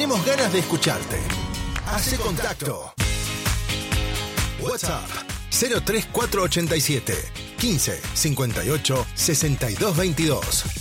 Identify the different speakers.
Speaker 1: Tenemos ganas de escucharte. Hace contacto. WhatsApp 03487 15 58 62 22.